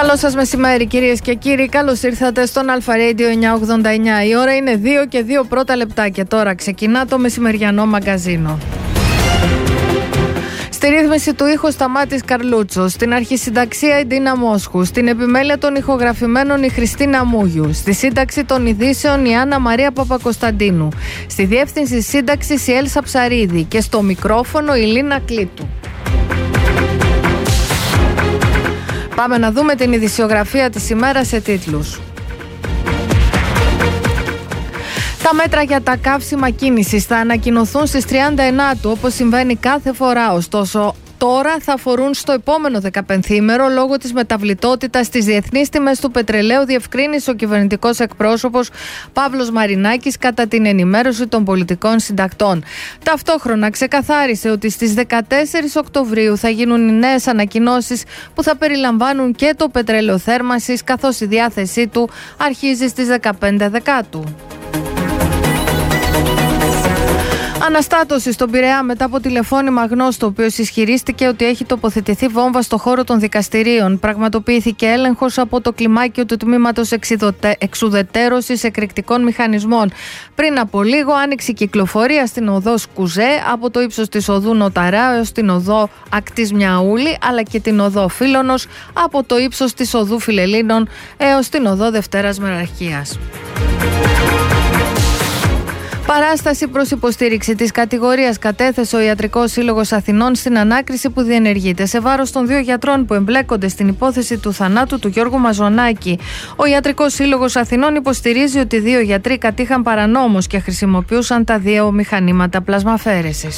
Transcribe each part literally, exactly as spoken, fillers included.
Καλό σας μεσημέρι κυρίες και κύριοι, καλώς ήρθατε στον Αλφα Radio εννιακόσια ογδόντα εννιά. Η ώρα είναι δύο και δύο πρώτα λεπτά και τώρα ξεκινά το μεσημεριανό μαγκαζίνο. Στη ρύθμιση του ήχου Σταμάτης Καρλούτσος, στην αρχισυνταξία η Ντίνα Μόσχου, στην επιμέλεια των ηχογραφημένων η Χριστίνα Μούγιου, στη σύνταξη των ειδήσεων η Άννα Μαρία Παπακοσταντίνου, στη διεύθυνση σύνταξης η Έλσα Ψαρίδη και στο μικρόφωνο η Λίνα Κλήτου. Πάμε να δούμε την ειδησιογραφία της ημέρας σε τίτλους. Τα μέτρα για τα καύσιμα κίνησης θα ανακοινωθούν στις τριάντα εννέα όπως συμβαίνει κάθε φορά, ωστόσο τώρα θα αφορούν στο επόμενο δεκαπενθήμερο λόγω της μεταβλητότητας στις διεθνείς τιμές του πετρελαίου, διευκρίνησε ο κυβερνητικός εκπρόσωπος Παύλος Μαρινάκης κατά την ενημέρωση των πολιτικών συντακτών. Ταυτόχρονα ξεκαθάρισε ότι στις δεκατέσσερις Οκτωβρίου θα γίνουν οι νέες ανακοινώσεις που θα περιλαμβάνουν και το πετρέλαιο θέρμανσης, καθώς η διάθεσή του αρχίζει στις δεκαπέντε Δεκάτου. Αναστάτωση στον Πειραιά μετά από τηλεφώνημα γνώστου, ο οποίος ισχυρίστηκε ότι έχει τοποθετηθεί βόμβα στο χώρο των δικαστηρίων. Πραγματοποιήθηκε έλεγχος από το κλιμάκιο του τμήματος εξουδετέρωσης εκρηκτικών μηχανισμών. Πριν από λίγο άνοιξε κυκλοφορία στην οδό Σκουζέ από το ύψος της οδού Νοταρά έως την οδό Ακτής Μιαούλη, αλλά και την οδό Φίλωνος από το ύψος της οδού Φιλελλήνων έως την οδό Δευτέρας Μεραρχίας. Παράσταση προς υποστήριξη της κατηγορίας κατέθεσε ο Ιατρικός Σύλλογος Αθηνών στην ανάκριση που διενεργείται σε βάρος των δύο γιατρών που εμπλέκονται στην υπόθεση του θανάτου του Γιώργου Μαζονάκη. Ο Ιατρικός Σύλλογος Αθηνών υποστηρίζει ότι δύο γιατροί κατήχαν παρανόμως και χρησιμοποιούσαν τα δύο μηχανήματα πλασμαφέρεσης.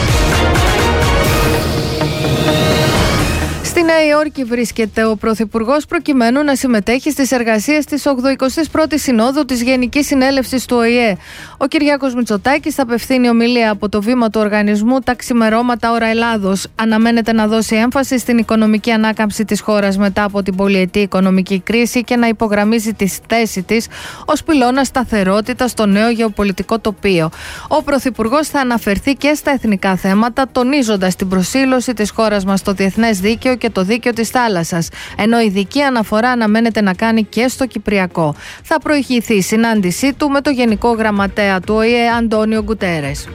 Στη Νέα Υόρκη βρίσκεται ο Πρωθυπουργός προκειμένου να συμμετέχει στις εργασίες της ογδοηκοστής πρώτης Συνόδου της Γενικής Συνέλευσης του Ο Η Ε. Ο Κυριάκος Μητσοτάκης θα απευθύνει ομιλία από το βήμα του οργανισμού τα ξημερώματα ώρα Ελλάδος. Αναμένεται να δώσει έμφαση στην οικονομική ανάκαμψη της χώρας μετά από την πολυετή οικονομική κρίση και να υπογραμμίζει τη θέση της ως πυλώνα σταθερότητα στο νέο γεωπολιτικό τοπίο. Ο Πρωθυπουργός θα αναφερθεί και στα εθνικά θέματα, τονίζοντας την προσήλωση της χώρας μας στο διεθνές δίκαιο και το δίκαιο της θάλασσας, ενώ ειδική αναφορά αναμένεται να κάνει και στο Κυπριακό. Θα προηγηθεί η συνάντησή του με το Γενικό Γραμματέα του Ο Η Ε Αντώνιο Γκουτέρες.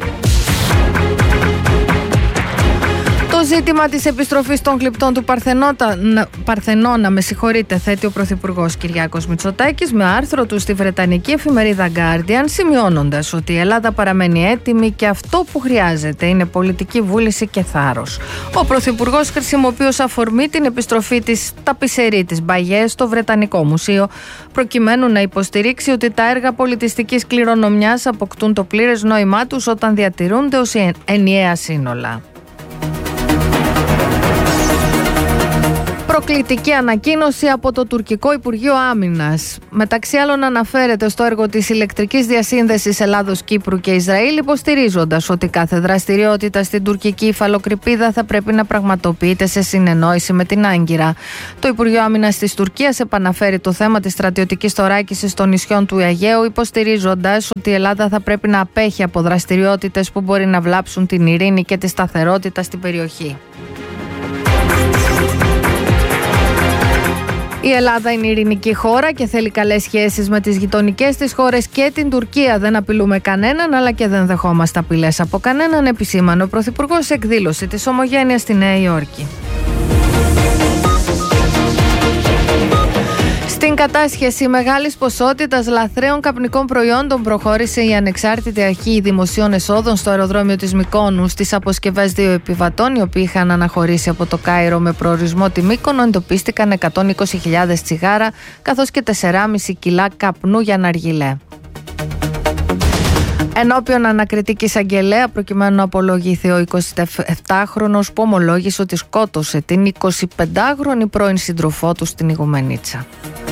Το ζήτημα της επιστροφής των γλυπτών του Παρθενώνα, με συγχωρείτε, θέτει ο Πρωθυπουργός Κυριάκος Μητσοτάκης με άρθρο του στη βρετανική εφημερίδα Guardian, σημειώνοντας ότι η Ελλάδα παραμένει έτοιμη και αυτό που χρειάζεται είναι πολιτική βούληση και θάρρος. Ο Πρωθυπουργός χρησιμοποιεί ως αφορμή την επιστροφή της ταπισερή της Μπαγιέ στο Βρετανικό Μουσείο, προκειμένου να υποστηρίξει ότι τα έργα πολιτιστικής κληρονομιάς αποκτούν το πλήρες νόημά τους όταν διατηρούνται ως ενιαία σύνολα. Προκλητική ανακοίνωση από το τουρκικό Υπουργείο Άμυνας. Μεταξύ άλλων αναφέρεται στο έργο της ηλεκτρικής διασύνδεσης Ελλάδος-Κύπρου και Ισραήλ, υποστηρίζοντας ότι κάθε δραστηριότητα στην τουρκική υφαλοκρηπίδα θα πρέπει να πραγματοποιείται σε συνεννόηση με την Άγκυρα. Το Υπουργείο Άμυνας της Τουρκίας επαναφέρει το θέμα της στρατιωτικής θωράκισης των νησιών του Αιγαίου, υποστηρίζοντας ότι η Ελλάδα θα πρέπει να απέχει από δραστηριότητες που μπορεί να βλάψουν την ειρήνη και τη σταθερότητα στην περιοχή. Η Ελλάδα είναι ειρηνική χώρα και θέλει καλές σχέσεις με τις γειτονικές της χώρες και την Τουρκία. Δεν απειλούμε κανέναν, αλλά και δεν δεχόμαστε απειλές από κανέναν, επισήμανε ο Πρωθυπουργός σε εκδήλωση της Ομογένειας στη Νέα Υόρκη. Στην κατάσχεση μεγάλης ποσότητας λαθρέων καπνικών προϊόντων προχώρησε η Ανεξάρτητη Αρχή Δημοσίων Εσόδων στο αεροδρόμιο της Μυκόνου. Στις αποσκευές δύο επιβατών, οι οποίοι είχαν αναχωρήσει από το Κάιρο με προορισμό τη Μύκονο, εντοπίστηκαν εκατόν είκοσι χιλιάδες τσιγάρα καθώς και τέσσερα κόμμα πέντε κιλά καπνού για ναργιλέ. Ενώπιον ανακριτική εισαγγελέα, προκειμένου να απολογηθεί ο εικοσιεπτάχρονος που ομολόγησε ότι σκότωσε την εικοσιπεντάχρονη πρώην σύντροφό του στην Ιγουμενίτσα.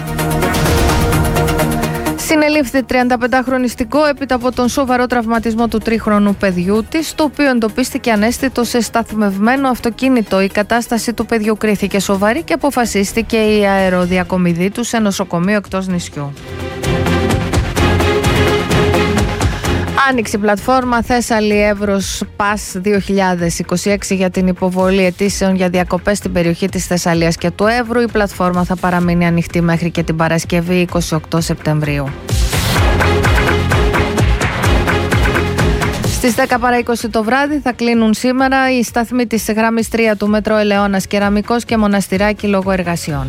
Συνελήφθη τριανταπεντάχρονιστικό έπειτα από τον σοβαρό τραυματισμό του τρίχρονου παιδιού της, το οποίο εντοπίστηκε ανέστητο σε σταθμευμένο αυτοκίνητο. Η κατάσταση του παιδιού κρίθηκε σοβαρή και αποφασίστηκε η αεροδιακομιδή του σε νοσοκομείο εκτός νησιού. Άνοιξε η πλατφόρμα Θέσσαλη Εύρος Pass δύο χιλιάδες είκοσι έξι για την υποβολή αιτήσεων για διακοπές στην περιοχή της Θεσσαλίας και του Εύρου. Η πλατφόρμα θα παραμείνει ανοιχτή μέχρι και την Παρασκευή είκοσι οκτώ Σεπτεμβρίου. Στις δέκα παρά είκοσι το βράδυ θα κλείνουν σήμερα οι σταθμοί της γραμμής τρία του Μετρό Ελαιώνας Κεραμικός και Μοναστηράκι λόγω εργασιών.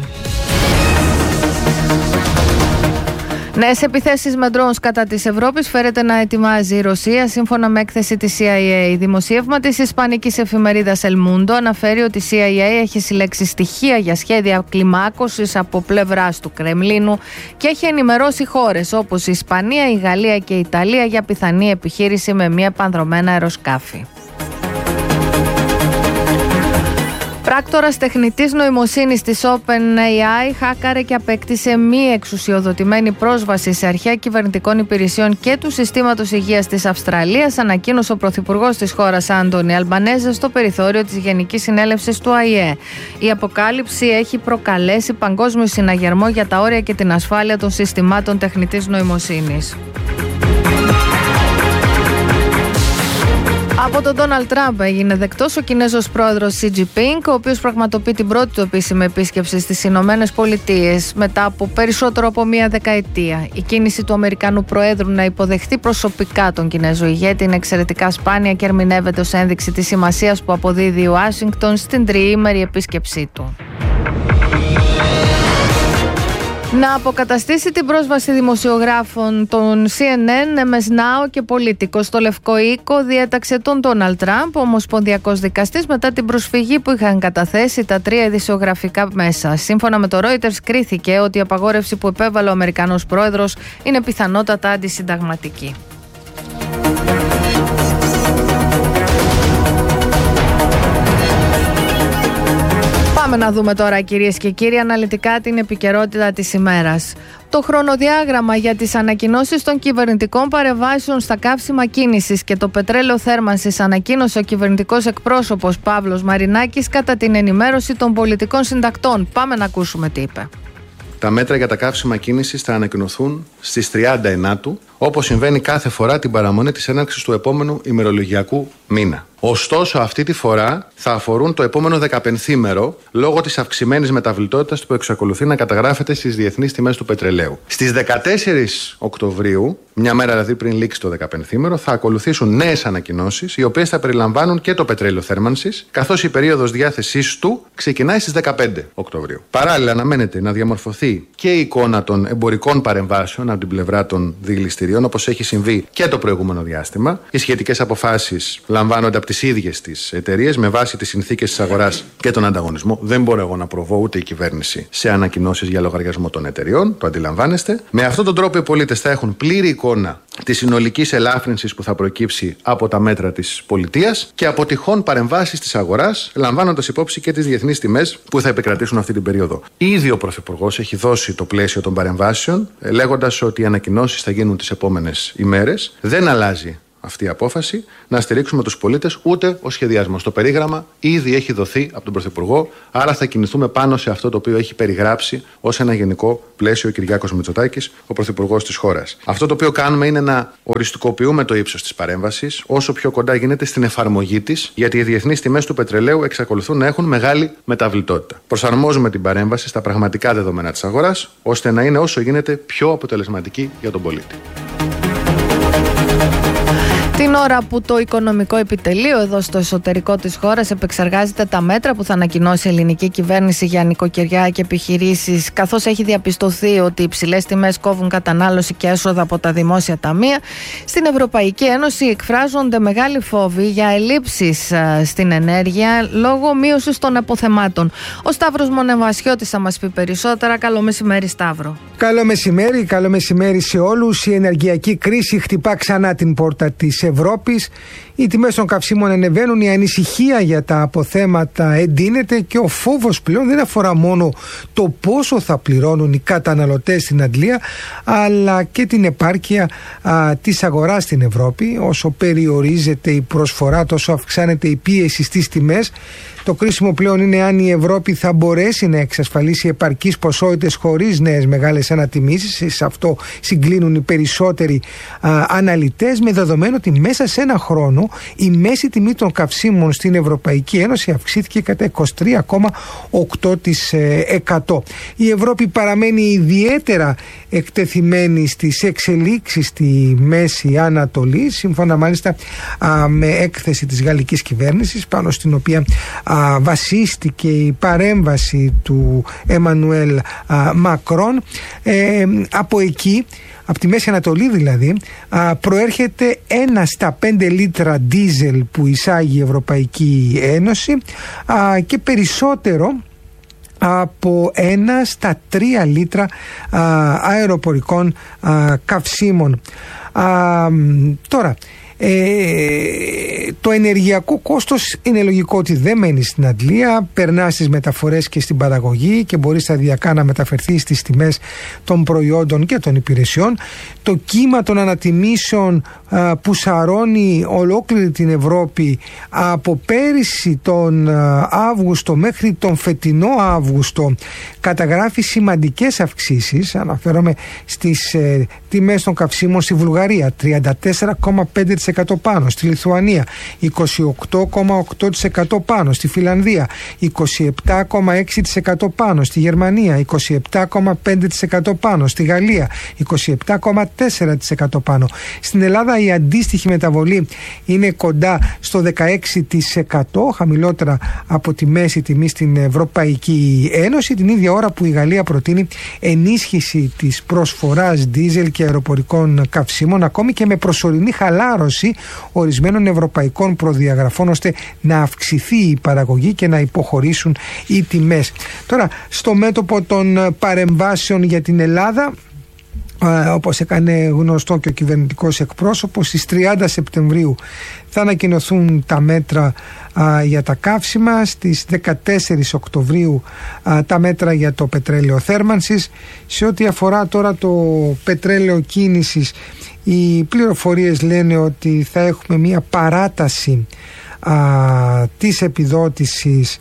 Νέες επιθέσεις με drones κατά της Ευρώπης φέρεται να ετοιμάζει η Ρωσία, σύμφωνα με έκθεση της σι άι έι. Δημοσίευμα της ισπανικής εφημερίδας El Mundo αναφέρει ότι η σι άι έι έχει συλλέξει στοιχεία για σχέδια κλιμάκωσης από πλευράς του Κρεμλίνου και έχει ενημερώσει χώρες όπως η Ισπανία, η Γαλλία και η Ιταλία για πιθανή επιχείρηση με μη επανδρομένα αεροσκάφη. Πράκτορας τεχνητής νοημοσύνης της OpenAI χάκαρε και απέκτησε μη εξουσιοδοτημένη πρόσβαση σε αρχεία κυβερνητικών υπηρεσιών και του συστήματος υγείας της Αυστραλίας, ανακοίνωσε ο πρωθυπουργός της χώρας Άντονι Αλμπανέζε στο περιθώριο της Γενικής Συνέλευσης του Ο Η Ε. Η αποκάλυψη έχει προκαλέσει παγκόσμιο συναγερμό για τα όρια και την ασφάλεια των συστημάτων τεχνητής νοημοσύνης. Από τον Ντόναλντ Τραμπ έγινε δεκτός ο Κινέζος πρόεδρος Σι Τζινπίνγκ, ο οποίος πραγματοποιεί την πρώτη του επίσημη επίσκεψη στις Ηνωμένες Πολιτείες μετά από περισσότερο από μία δεκαετία. Η κίνηση του Αμερικανού Προέδρου να υποδεχτεί προσωπικά τον Κινέζο ηγέτη είναι εξαιρετικά σπάνια και ερμηνεύεται ως ένδειξη της σημασίας που αποδίδει η Ουάσιγκτον στην τριήμερη επίσκεψή του. Να αποκαταστήσει την πρόσβαση δημοσιογράφων των σι εν εν, εμ ες Now και Politico στο Λευκό Οίκο διέταξε τον Ντόναλντ Τραμπ, ο ομοσπονδιακός δικαστής, μετά την προσφυγή που είχαν καταθέσει τα τρία ειδησιογραφικά μέσα. Σύμφωνα με το Reuters, κρίθηκε ότι η απαγόρευση που επέβαλε ο Αμερικανός πρόεδρος είναι πιθανότατα αντισυνταγματική. Πάμε να δούμε τώρα, κυρίες και κύριοι, αναλυτικά την επικαιρότητα της ημέρας. Το χρονοδιάγραμμα για τις ανακοινώσεις των κυβερνητικών παρεμβάσεων στα καύσιμα κίνησης και το πετρέλαιο θέρμανσης ανακοίνωσε ο κυβερνητικός εκπρόσωπος Παύλος Μαρινάκης κατά την ενημέρωση των πολιτικών συντακτών. Πάμε να ακούσουμε τι είπε. Τα μέτρα για τα καύσιμα κίνησης θα ανακοινωθούν στις τριάντα ενάτου, όπως συμβαίνει κάθε φορά την παραμονή της έναρξης του επόμενου ημερολογιακού μήνα. Ωστόσο, αυτή τη φορά θα αφορούν το επόμενο δεκαπενθήμερο λόγω της αυξημένης μεταβλητότητας που εξακολουθεί να καταγράφεται στις διεθνείς τιμές του πετρελαίου. Στις δεκατέσσερις Οκτωβρίου, μια μέρα δηλαδή πριν λήξει το δεκαπενθήμερο, θα ακολουθήσουν νέες ανακοινώσεις, οι οποίες θα περιλαμβάνουν και το πετρέλαιο θέρμανσης, καθώς η περίοδος διάθεσής του ξεκινάει στις δεκαπέντε Οκτωβρίου. Παράλληλα, αναμένεται να διαμορφωθεί και η εικόνα των εμπορικών παρεμβάσεων από την πλευρά των διελιστηρίων, όπως έχει συμβεί και το προηγούμενο διάστημα. Οι σχετικές αποφάσεις λαμβάνονται από τις ίδιες τις εταιρείες με βάση τις συνθήκες της αγοράς και τον ανταγωνισμό. Δεν μπορώ εγώ να προβώ ούτε η κυβέρνηση σε ανακοινώσεις για λογαριασμό των εταιρεών, το αντιλαμβάνεστε. Με αυτόν τον τρόπο οι πολίτες θα έχουν πλήρη εικόνα της συνολικής ελάφρυνσης που θα προκύψει από τα μέτρα της πολιτείας και από τυχόν παρεμβάσεις της αγοράς, λαμβάνοντας υπόψη και τις διεθνείς τιμές που θα επικρατήσουν αυτή την περίοδο. Ήδη ο Πρωθυπουργός έχει δώσει το πλαίσιο των παρεμβάσεων, λέγοντας ότι οι ανακοινώσεις θα γίνουν τις επόμενες ημέρες. Δεν αλλάζει αυτή η απόφαση να στηρίξουμε τους πολίτες ούτε ο σχεδιασμός. Το περίγραμμα ήδη έχει δοθεί από τον Πρωθυπουργό, άρα θα κινηθούμε πάνω σε αυτό το οποίο έχει περιγράψει ως ένα γενικό πλαίσιο ο Κυριάκος Μητσοτάκης, ο Πρωθυπουργός της χώρας. Αυτό το οποίο κάνουμε είναι να οριστικοποιούμε το ύψος της παρέμβασης όσο πιο κοντά γίνεται στην εφαρμογή της, γιατί οι διεθνείς τιμές του πετρελαίου εξακολουθούν να έχουν μεγάλη μεταβλητότητα. Προσαρμόζουμε την παρέμβαση στα πραγματικά δεδομένα της αγοράς, ώστε να είναι όσο γίνεται πιο αποτελεσματική για τον πολίτη. Την ώρα που το οικονομικό επιτελείο εδώ στο εσωτερικό της χώρας επεξεργάζεται τα μέτρα που θα ανακοινώσει η ελληνική κυβέρνηση για νοικοκυριά και επιχειρήσεις, καθώς έχει διαπιστωθεί ότι οι υψηλές τιμές κόβουν κατανάλωση και έσοδα από τα δημόσια ταμεία, στην Ευρωπαϊκή Ένωση εκφράζονται μεγάλοι φόβοι για ελλείψεις στην ενέργεια λόγω μείωσης των αποθεμάτων. Ο Σταύρος Μονεβασιώτης θα μας πει περισσότερα. Καλό μεσημέρι, Σταύρο. Καλό μεσημέρι, καλό μεσημέρι σε όλους. Η ενεργειακή κρίση χτυπά ξανά την πόρτα της Ευρώπης. Οι τιμές των καυσίμων ανεβαίνουν, η ανησυχία για τα αποθέματα εντείνεται και ο φόβος πλέον δεν αφορά μόνο το πόσο θα πληρώνουν οι καταναλωτές στην αντλία, αλλά και την επάρκεια α, της αγοράς στην Ευρώπη. Όσο περιορίζεται η προσφορά, τόσο αυξάνεται η πίεση στις τιμές. Το κρίσιμο πλέον είναι αν η Ευρώπη θα μπορέσει να εξασφαλίσει επαρκείς ποσότητες χωρίς νέες μεγάλες ανατιμήσεις. Σε αυτό συγκλίνουν οι περισσότεροι α, αναλυτές, με δεδομένο ότι μέσα σε ένα χρόνο η μέση τιμή των καυσίμων στην Ευρωπαϊκή Ένωση αυξήθηκε κατά είκοσι τρία κόμμα οκτώ τοις εκατό. Η Ευρώπη παραμένει ιδιαίτερα εκτεθειμένη στις εξελίξεις στη Μέση Ανατολή, σύμφωνα μάλιστα α, με έκθεση της γαλλικής κυβέρνησης, πάνω στην οποία α, βασίστηκε η παρέμβαση του Εμμανουέλ Μακρόν. Ε, από εκεί, από τη Μέση Ανατολή δηλαδή, α, προέρχεται ένα στα πέντε λίτρα ντίζελ που εισάγει η Ευρωπαϊκή Ένωση α, και περισσότερο από ένα στα τρία λίτρα α, αεροπορικών α, καυσίμων. Α, τώρα, Ε, το ενεργειακό κόστος είναι λογικό ότι δεν μένει στην αντλία, περνά στις μεταφορές και στην παραγωγή και μπορεί σταδιακά να μεταφερθεί στις τιμές των προϊόντων και των υπηρεσιών. Το κύμα των ανατιμήσεων α, που σαρώνει ολόκληρη την Ευρώπη από πέρυσι τον α, Αύγουστο μέχρι τον φετινό Αύγουστο καταγράφει σημαντικές αυξήσεις. Αναφέρομαι στις ε, τιμές των καυσίμων στη Βουλγαρία, τριάντα τέσσερα κόμμα πέντε τοις εκατό πάνω, στη Λιθουανία είκοσι οκτώ κόμμα οκτώ τοις εκατό πάνω, στη Φιλανδία είκοσι επτά κόμμα έξι τοις εκατό πάνω, στη Γερμανία είκοσι επτά κόμμα πέντε τοις εκατό πάνω, στη Γαλλία είκοσι επτά κόμμα τέσσερα τοις εκατό πάνω. Στην Ελλάδα η αντίστοιχη μεταβολή είναι κοντά στο δεκαέξι τοις εκατό, χαμηλότερα από τη μέση τιμή στην Ευρωπαϊκή Ένωση, την ίδια ώρα που η Γαλλία προτείνει ενίσχυση της προσφοράς ντίζελ και αεροπορικών καυσίμων, ακόμη και με προσωρινή χαλάρωση ορισμένων ευρωπαϊκών προδιαγραφών, ώστε να αυξηθεί η παραγωγή και να υποχωρήσουν οι τιμές. Τώρα, στο μέτωπο των παρεμβάσεων για την Ελλάδα, όπως έκανε γνωστό και ο κυβερνητικός εκπρόσωπος, στις τριάντα Σεπτεμβρίου θα ανακοινωθούν τα μέτρα α, για τα καύσιμα, στις δεκατέσσερις Οκτωβρίου α, τα μέτρα για το πετρέλαιο θέρμανσης. Σε ό,τι αφορά τώρα το πετρέλαιο κίνησης, οι πληροφορίες λένε ότι θα έχουμε μια παράταση α, της επιδότησης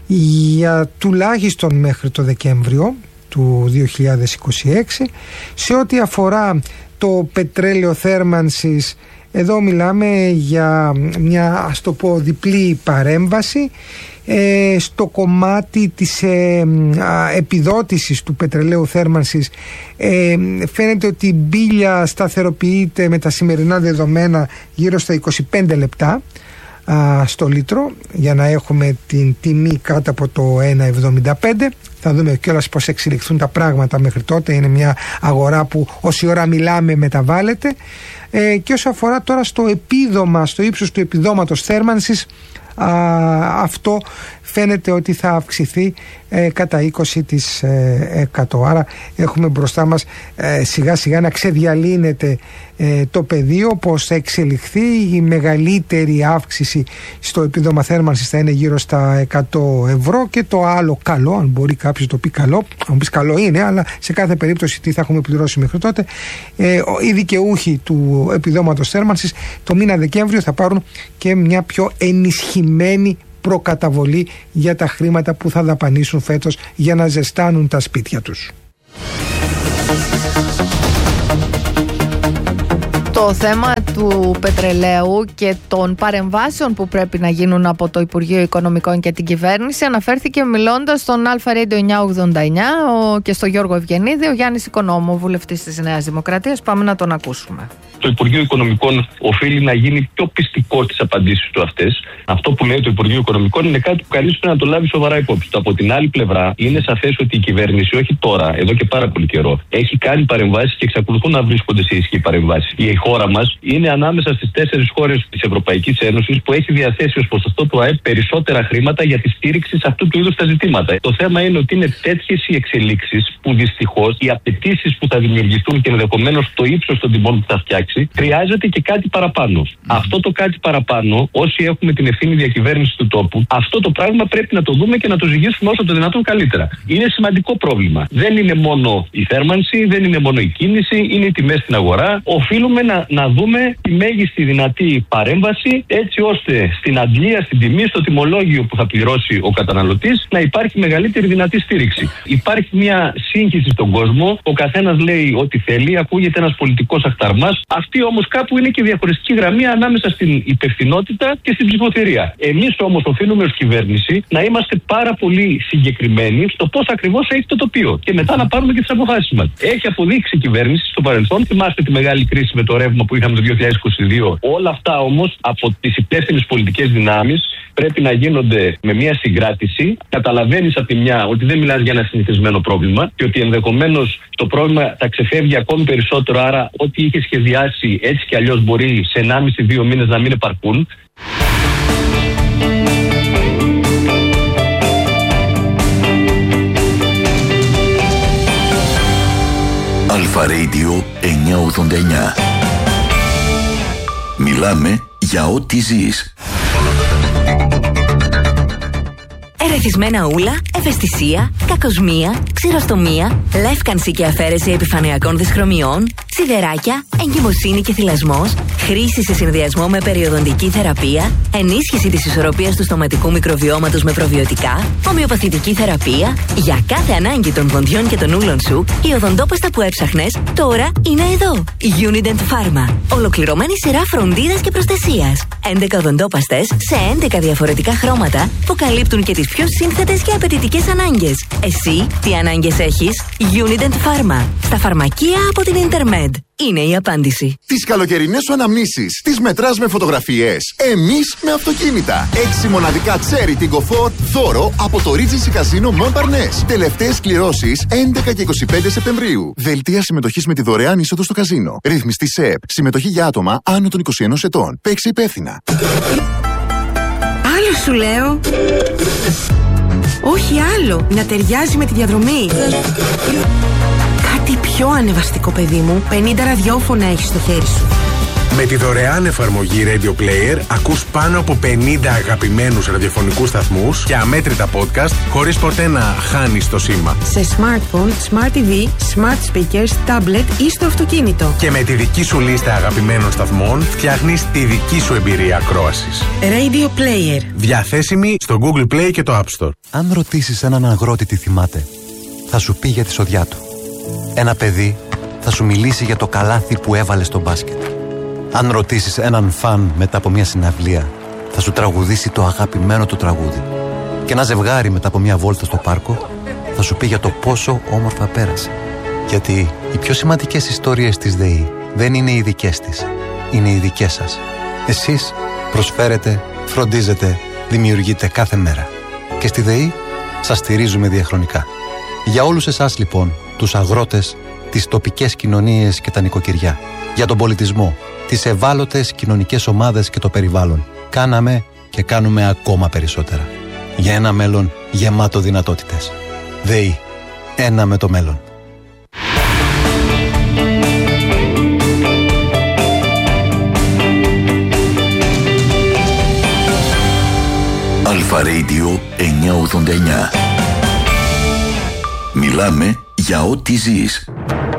για τουλάχιστον μέχρι το Δεκέμβριο του δύο χιλιάδες είκοσι έξι. Σε ό,τι αφορά το πετρέλαιο θέρμανσης, εδώ μιλάμε για μια, ας το πω, διπλή παρέμβαση. Ε, στο κομμάτι της ε, α, επιδότησης του πετρελαίου θέρμανσης ε, φαίνεται ότι η μπίλια σταθεροποιείται με τα σημερινά δεδομένα γύρω στα είκοσι πέντε λεπτά α, στο λίτρο, για να έχουμε την τιμή κάτω από το ένα εβδομήντα πέντε. Θα δούμε κιόλας πώς εξελιχθούν τα πράγματα μέχρι τότε. Είναι μια αγορά που όση ώρα μιλάμε μεταβάλλεται. Ε, και όσο αφορά τώρα στο επίδομα, στο ύψος του επιδόματος θέρμανσης, α, αυτό φαίνεται ότι θα αυξηθεί ε, κατά είκοσι τοις εκατό. Άρα έχουμε μπροστά μας ε, σιγά σιγά να ξεδιαλύνεται ε, το πεδίο, πως θα εξελιχθεί. Η μεγαλύτερη αύξηση στο επίδομα θέρμανσης θα είναι γύρω στα εκατό ευρώ, και το άλλο καλό, αν μπορεί κάποιος να το πει καλό, αν πεις καλό είναι, αλλά σε κάθε περίπτωση τι θα έχουμε πληρώσει μέχρι τότε, ε, οι δικαιούχοι του επιδόματος θέρμανσης το μήνα Δεκέμβριο θα πάρουν και μια πιο ενισχυμένη προκαταβολή για τα χρήματα που θα δαπανίσουν φέτος για να ζεστάνουν τα σπίτια τους. Το θέμα του πετρελαίου και των παρεμβάσεων που πρέπει να γίνουν από το Υπουργείο Οικονομικών και την κυβέρνηση αναφέρθηκε μιλώντας στον Αλφα Radio εννιακόσια ογδόντα εννιά και στον Γιώργο Ευγενίδη ο Γιάννης Οικονόμου, βουλευτής της Νέας Δημοκρατίας. Πάμε να τον ακούσουμε. Το Υπουργείο Οικονομικών οφείλει να γίνει πιο πιστικό στις απαντήσεις του αυτές. Αυτό που λέει το Υπουργείο Οικονομικών είναι κάτι που κανείς πρέπει να το λάβει σοβαρά υπόψη του. Από την άλλη πλευρά, είναι σαφές ότι η κυβέρνηση, όχι τώρα, εδώ και πάρα πολύ καιρό, έχει κάνει παρεμβάσεις και εξακολουθούν να βρίσκονται σε ισχύ παρεμβάσεις. Η χώρα μας είναι ανάμεσα στις τέσσερις χώρες της Ευρωπαϊκής Ένωσης που έχει διαθέσει ως ποσοστό του ΑΕΠ περισσότερα χρήματα για τη στήριξη σε αυτού του είδους τα ζητήματα. Το θέμα είναι ότι είναι τέτοιες οι εξελίξεις που δυστυχώς οι απαιτήσεις που θα δημιουργηθούν και ενδεχομένως το ύψος των τιμών που θα φτιάξει, χρειάζεται και κάτι παραπάνω. Mm. Αυτό το κάτι παραπάνω, όσοι έχουμε την ευθύνη διακυβέρνηση του τόπου, αυτό το πράγμα πρέπει να το δούμε και να το ζυγίσουμε όσο το δυνατόν καλύτερα. Είναι σημαντικό πρόβλημα. Δεν είναι μόνο η θέρμανση, δεν είναι μόνο η κίνηση, είναι οι τιμές στην αγορά. Οφείλουμε να να, να δούμε τη μέγιστη δυνατή παρέμβαση, έτσι ώστε στην αντλία, στην τιμή, στο τιμολόγιο που θα πληρώσει ο καταναλωτής να υπάρχει μεγαλύτερη δυνατή στήριξη. Υπάρχει μια σύγχυση στον κόσμο. Ο καθένας λέει ό,τι θέλει, ακούγεται ένας πολιτικός αχταρμάς. Αυτή όμως κάπου είναι και η διαχωριστική γραμμή ανάμεσα στην υπευθυνότητα και στην ψηφοθυρία. Εμείς όμως οφείλουμε ως κυβέρνηση να είμαστε πάρα πολύ συγκεκριμένοι στο πώς ακριβώς έχει το τοπίο και μετά να πάρουμε και τις αποφάσεις μας. Έχει αποδείξει η κυβέρνηση στο παρελθόν, θυμάστε τη μεγάλη κρίση με το ρεύμα που είχαμε το δύο χιλιάδες είκοσι δύο. Όλα αυτά όμως από τις υπεύθυνες πολιτικές δυνάμεις πρέπει να γίνονται με μια συγκράτηση. Καταλαβαίνεις από τη μια ότι δεν μιλάς για ένα συνηθισμένο πρόβλημα και ότι ενδεχομένως το πρόβλημα θα ξεφεύγει ακόμη περισσότερο. Άρα, ό,τι είχε σχεδιάσει έτσι κι αλλιώς μπορεί σε ενάμιση με δύο μήνες να μην επαρκούν. Αλφα Radio εννιακόσια ογδόντα εννιά. Μιλάμε για ό,τι ζεις. Ερεθισμένα ούλα, ευαισθησία, κακοσμία, ξηροστομία, λεύκανση και αφαίρεση επιφανειακών δυσχρωμιών, σιδεράκια, εγκυμοσύνη και θυλασμός, χρήση σε συνδυασμό με περιοδοντική θεραπεία, ενίσχυση της ισορροπίας του στοματικού μικροβιώματος με προβιωτικά, ομοιοπαθητική θεραπεία. Για κάθε ανάγκη των δοντιών και των ούλων σου, η οδοντόπαστα που έψαχνες τώρα είναι εδώ. Unident Pharma. Ολοκληρωμένη σειρά φροντίδας και προστασίας. έντεκα οδοντόπαστες σε έντεκα διαφορετικά χρώματα που καλύπτουν και τις πιο σύνθετες και απαιτητικές ανάγκες. Εσύ τι ανάγκες έχεις? Unident Pharma. Στα φαρμακεία από την Intermed. Είναι η απάντηση. Τις καλοκαιρινές σου αναμνήσεις τις μετράς με φωτογραφίες. Εμείς με αυτοκίνητα. Έξι μοναδικά Cherry Tiggo φορ δώρο από το Regency Casino Mont Parnasse. Τελευταίες κληρώσεις έντεκα και είκοσι πέντε Σεπτεμβρίου. Δελτία συμμετοχής με τη δωρεάν είσοδο στο καζίνο. Ρυθμιστή ΣΕΠ. Συμμετοχή για άτομα άνω των είκοσι ενός ετών. Παίξε υπεύθυνα. Άλλο σου λέω. Όχι άλλο. Να ταιριάζει με τη διαδρομή. Κάτι πιο ανεβαστικό, παιδί μου. πενήντα ραδιόφωνα έχεις στο χέρι σου. Με τη δωρεάν εφαρμογή Radio Player ακούς πάνω από πενήντα αγαπημένους ραδιοφωνικούς σταθμούς και αμέτρητα podcast χωρίς ποτέ να χάνεις το σήμα. Σε smartphone, smart τι βι, smart speakers, tablet ή στο αυτοκίνητο. Και με τη δική σου λίστα αγαπημένων σταθμών φτιάχνεις τη δική σου εμπειρία ακρόασης. Radio Player. Διαθέσιμη στο Google Play και το App Store. Αν ρωτήσεις έναν αγρότη τι θυμάται, θα σου πει για τη σοδιά του. Ένα παιδί θα σου μιλήσει για το καλάθι που έβαλε στο μπάσκετ. Αν ρωτήσεις έναν φαν μετά από μια συναυλία, θα σου τραγουδήσει το αγαπημένο του τραγούδι. Και ένα ζευγάρι μετά από μια βόλτα στο πάρκο θα σου πει για το πόσο όμορφα πέρασε. Γιατί οι πιο σημαντικές ιστορίες της ΔΕΗ δεν είναι οι δικές της, είναι οι δικές σας. Εσείς προσφέρετε, φροντίζετε, δημιουργείτε κάθε μέρα. Και στη ΔΕΗ σας στηρίζουμε διαχρονικά. Για όλους εσάς λοιπόν, τους αγρότες, τις τοπικές κοινωνίες και τα νοικοκυριά, για τον πολιτισμό, τις ευάλωτες κοινωνικές ομάδες και το περιβάλλον, κάναμε και κάνουμε ακόμα περισσότερα. Για ένα μέλλον γεμάτο δυνατότητες. ΔΕΗ. Ένα με το μέλλον. Αλφα Radio εννιακόσια ογδόντα εννιά. Μιλάμε για ό,τι ζεις.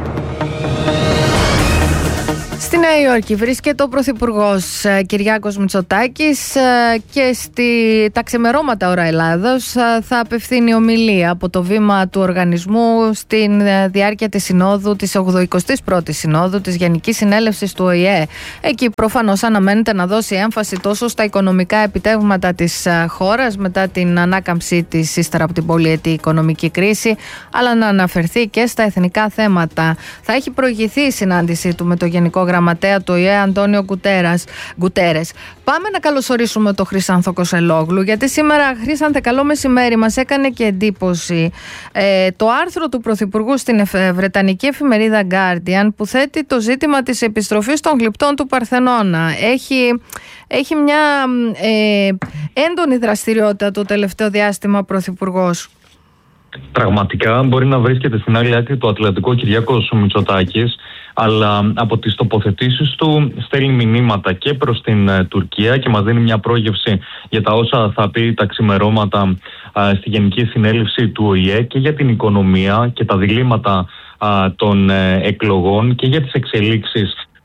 Στη Νέα Υόρκη βρίσκεται ο Πρωθυπουργός Κυριάκος Μητσοτάκης και στη, τα ξημερώματα ώρα Ελλάδος θα απευθύνει ομιλία από το βήμα του οργανισμού στην διάρκεια της συνόδου, της ογδοηκοστής πρώτης συνόδου της Γενικής Συνέλευσης του Ο Η Ε. Εκεί προφανώς αναμένεται να δώσει έμφαση τόσο στα οικονομικά επιτεύγματα της χώρας μετά την ανάκαμψή της ύστερα από την πολυετή οικονομική κρίση, αλλά να αναφερθεί και στα εθνικά θέματα. Θα έχει προηγηθεί η συνάντησή του με το Γενικό Γραμματέα του Ο Η Ε, Αντώνιο Γκουτέρες. Πάμε να καλωσορίσουμε τον Χρυσάνθο Κοσελόγλου, γιατί σήμερα, Χρυσάνθε, καλό μεσημέρι. Μας έκανε και εντύπωση ε, το άρθρο του Πρωθυπουργού στην εφ, βρετανική εφημερίδα Guardian, που θέτει το ζήτημα της επιστροφής των γλυπτών του Παρθενώνα. Έχει, έχει μια ε, έντονη δραστηριότητα το τελευταίο διάστημα ο Πρωθυπουργός. Πραγματικά μπορεί να βρίσκεται στην άλλη άκρη του Ατλαντικού Κυριάκος Μητσοτάκης, αλλά από τις τοποθετήσεις του στέλνει μηνύματα και προς την ε, Τουρκία και μας δίνει μια πρόγευση για τα όσα θα πει τα ξημερώματα ε, στη Γενική Συνέλευση του Ο Η Ε και για την οικονομία και τα διλήμματα ε, των ε, εκλογών και για τις εξελίξεις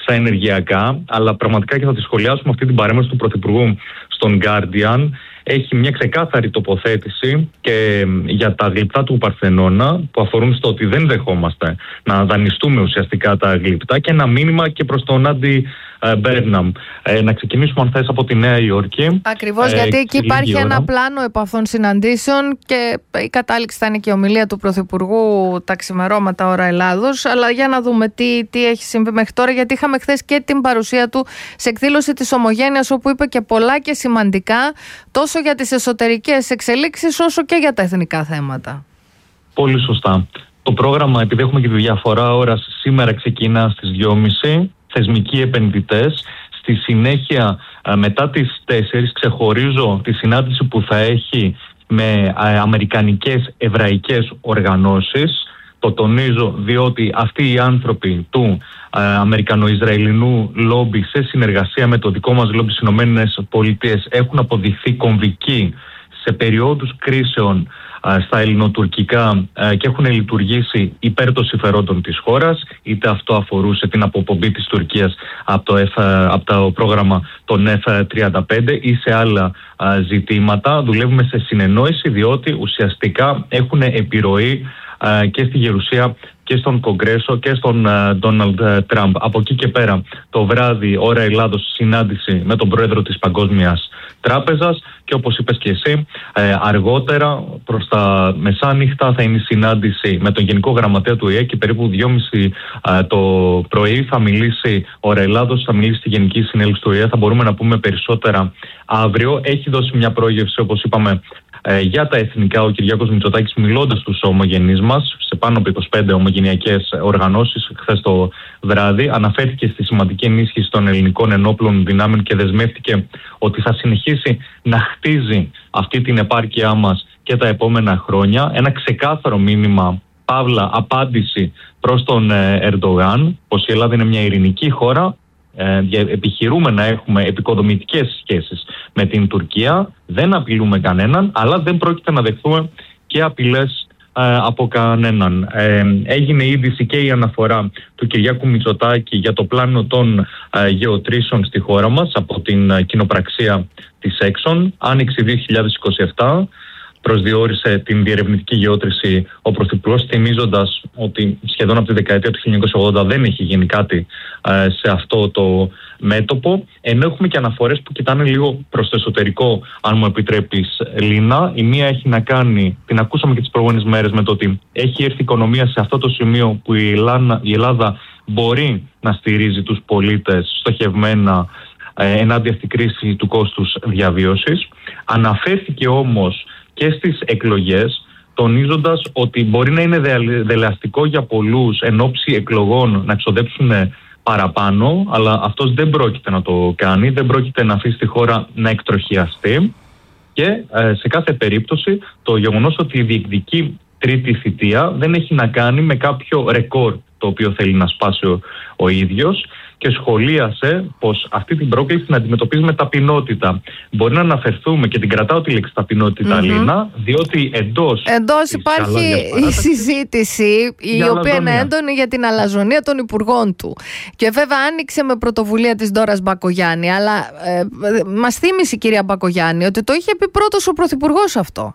στα ενεργειακά, αλλά πραγματικά και θα τη σχολιάσουμε αυτή την παρέμβαση του Πρωθυπουργού στον Guardian. Έχει μια ξεκάθαρη τοποθέτηση και για τα γλυπτά του Παρθενώνα που αφορούν στο ότι δεν δεχόμαστε να δανειστούμε ουσιαστικά τα γλυπτά, και ένα μήνυμα και προς τον Άντι Μπέρναμ. Ε, να ξεκινήσουμε αν θες από τη Νέα Υόρκη. Ακριβώς, ε, γιατί εκεί υπάρχει ώρα. ένα πλάνο επαφών συναντήσεων και η κατάληξη θα είναι και η ομιλία του Πρωθυπουργού τα ξημερώματα ώρα Ελλάδος. Αλλά για να δούμε τι, τι έχει συμβεί μέχρι τώρα, γιατί είχαμε χθες και την παρουσία του σε εκδήλωση της Ομογένειας, όπου είπε και πολλά και σημαντικά τόσο για τις εσωτερικές εξελίξεις όσο και για τα εθνικά θέματα. Πολύ σωστά. Το πρόγραμμα, επειδή έχουμε και τη διαφορά ώρας, σήμερα ξεκινά στις δυόμιση. Θεσμικοί επενδυτές. Στη συνέχεια, μετά τις τέσσερις, ξεχωρίζω τη συνάντηση που θα έχει με αμερικανικές εβραϊκές οργανώσεις. Το τονίζω διότι αυτοί οι άνθρωποι του αμερικανο-ισραηλινού λόμπι, σε συνεργασία με το δικό μας λόμπι στις ΗΠΑ, έχουν αποδειχθεί κομβικοί σε περιόδους κρίσεων στα ελληνοτουρκικά και έχουν λειτουργήσει υπέρ των συμφερόντων της χώρας, είτε αυτό αφορούσε την αποπομπή της Τουρκίας από το, F, από το πρόγραμμα των εφ τριάντα πέντε ή σε άλλα ζητήματα. Δουλεύουμε σε συνεννόηση, διότι ουσιαστικά έχουν επιρροή και στη Γερουσία και στον Κογκρέσο και στον Ντόναλντ Τραμπ. Από εκεί και πέρα, το βράδυ, ώρα Ελλάδος, συνάντηση με τον πρόεδρο της Παγκόσμιας Τράπεζας, και όπως είπες και εσύ, αργότερα προς τα μεσάνυχτα θα είναι η συνάντηση με τον Γενικό Γραμματέα του ΟΗΕ, και περίπου δυόμιση το πρωί θα μιλήσει, ώρα Ελλάδος, θα μιλήσει στη Γενική Συνέλευση του ΟΗΕ. Θα μπορούμε να πούμε περισσότερα αύριο. Έχει δώσει μια πρόγευση, όπως είπαμε, για τα εθνικά ο Κυριάκος Μητσοτάκης, μιλώντας στους ομογενείς μας σε πάνω από είκοσι πέντε ομογενειακές οργανώσεις χθες το βράδυ. Αναφέρθηκε στη σημαντική ενίσχυση των ελληνικών ενόπλων δυνάμεων και δεσμεύτηκε ότι θα συνεχίσει να χτίζει αυτή την επάρκειά μας και τα επόμενα χρόνια. Ένα ξεκάθαρο μήνυμα, παύλα απάντηση προς τον Ερντογάν, πως η Ελλάδα είναι μια ειρηνική χώρα. Ε, επιχειρούμε να έχουμε επικοδομητικές σχέσεις με την Τουρκία, δεν απειλούμε κανέναν, αλλά δεν πρόκειται να δεχθούμε και απειλές ε, από κανέναν. Ε, έγινε είδηση και η αναφορά του Κυριάκου Μητσοτάκη για το πλάνο των ε, γεωτρήσεων στη χώρα μας από την ε, κοινοπραξία της Exxon, Άνοιξη δύο χιλιάδες είκοσι επτά. Προσδιορίσε την διερευνητική γεώτρηση ο Πρωθυπουργός, θυμίζοντας ότι σχεδόν από τη δεκαετία του χίλια εννιακόσια ογδόντα δεν έχει γίνει κάτι ε, σε αυτό το μέτωπο. Ενώ έχουμε και αναφορές που κοιτάνε λίγο προς το εσωτερικό, αν μου επιτρέπεις, Λίνα. Η μία έχει να κάνει, την ακούσαμε και τις προηγούμενες μέρες, με το ότι έχει έρθει η οικονομία σε αυτό το σημείο που η Ελλάδα, η Ελλάδα μπορεί να στηρίζει τους πολίτες στοχευμένα ε, ενάντια στη κρίση του κόστους διαβίωσης. Αναφέρθηκε όμως και στις εκλογές, τονίζοντας ότι μπορεί να είναι δελεαστικό για πολλούς εν ώψη εκλογών να εξοδέψουν παραπάνω, αλλά αυτός δεν πρόκειται να το κάνει, δεν πρόκειται να αφήσει τη χώρα να εκτροχιαστεί, και ε, σε κάθε περίπτωση το γεγονός ότι διεκδικεί τρίτη θητεία δεν έχει να κάνει με κάποιο ρεκόρ το οποίο θέλει να σπάσει ο, ο ίδιος, και σχολίασε πως αυτή την πρόκληση την αντιμετωπίζει με ταπεινότητα. Μπορεί να αναφερθούμε, και την κρατάω τη λέξη ταπεινότητα, mm-hmm. Λίνα, διότι εντός... Εντός υπάρχει η συζήτηση, η οποία είναι έντονη, για την αλαζονία των υπουργών του. Και βέβαια άνοιξε με πρωτοβουλία της Ντόρας Μπακογιάννη, αλλά ε, μας θύμισε η κυρία Μπακογιάννη ότι το είχε πει πρώτος ο Πρωθυπουργός αυτό.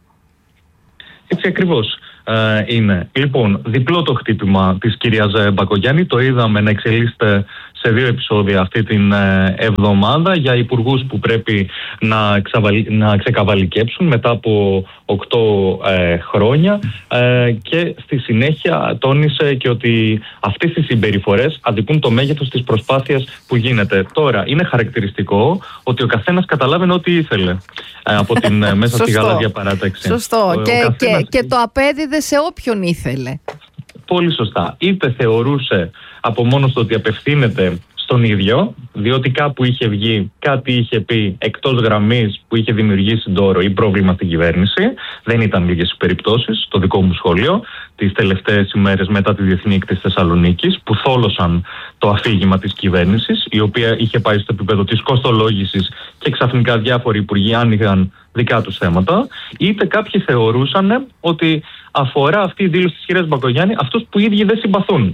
Έτσι ακριβώς ε, είναι. Λοιπόν, διπλό το χτύπημα της κυρίας Μπακογιάννη. Το είδαμε να εξελίσσεται σε δύο επεισόδια αυτή την ε, εβδομάδα, για υπουργούς που πρέπει να, ξαβαλι... να ξεκαβαλικέψουν μετά από οκτώ ε, χρόνια, ε, και στη συνέχεια τόνισε και ότι αυτές οι συμπεριφορές αδικούν το μέγεθος της προσπάθειας που γίνεται. Τώρα, είναι χαρακτηριστικό ότι ο καθένας καταλάβαινε ό,τι ήθελε ε, από την ε, μέσα στη γαλάζια παράταξη. Σωστό. Ο, και, ο καθένας... και, και το απέδιδε σε όποιον ήθελε. Πολύ σωστά. Είτε θεωρούσε από μόνος του ότι απευθύνεται στον ίδιο, διότι κάπου είχε βγει, κάτι είχε πει εκτός γραμμής που είχε δημιουργήσει ντόρο ή πρόβλημα στην κυβέρνηση. Δεν ήταν λίγες οι περιπτώσεις, στο δικό μου σχολείο, τις τελευταίες ημέρες μετά τη Διεθνή Έκθεση Θεσσαλονίκης, που θόλωσαν το αφήγημα της κυβέρνησης, η οποία είχε πάει στο επίπεδο της κοστολόγησης και ξαφνικά διάφοροι υπουργοί άνοιγαν δικά τους θέματα. Είτε κάποιοι θεωρούσαν ότι αφορά αυτή η δήλωση της κυρίας Μπακογιάννη αυτούς που οι ίδιοι δεν συμπαθούν.